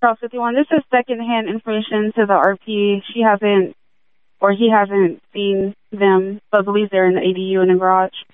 Charles 51. This is secondhand information to the RP. She hasn't, or he hasn't seen them, but believes they're in the ADU in the garage.